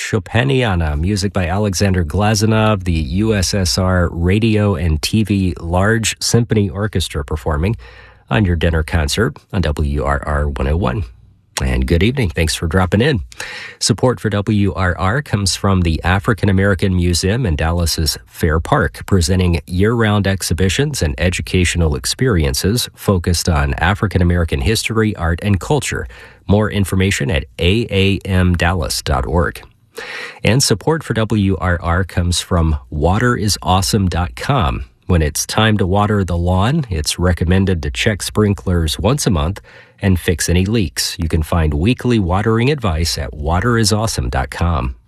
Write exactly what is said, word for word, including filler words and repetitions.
Chopiniana, music by Alexander Glazunov, the U S S R Radio and T V Large Symphony Orchestra performing on your dinner concert on W R R one oh one. And good evening. Thanks for dropping in. Support for W R R comes from the African American Museum in Dallas's Fair Park, presenting year-round exhibitions and educational experiences focused on African American history, art, and culture. More information at a a m dallas dot org. And support for W R R comes from water is awesome dot com. When it's time to water the lawn, it's recommended to check sprinklers once a month and fix any leaks. You can find weekly watering advice at water is awesome dot com.